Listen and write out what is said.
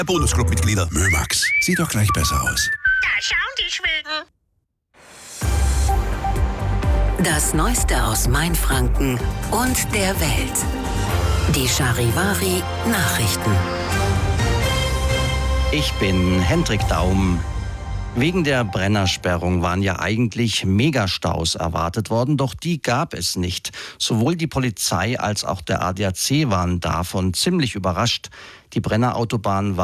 Bonusclub-Mitglieder. Mömax. Sieht doch gleich besser aus. Da schauen die Schweden. Das Neueste aus Mainfranken und der Welt. Die Charivari Nachrichten. Ich bin Hendrik Daum. Wegen der Brennersperrung waren ja eigentlich Megastaus erwartet worden, doch die gab es nicht. Sowohl die Polizei als auch der ADAC waren davon ziemlich überrascht. Die Brennerautobahn war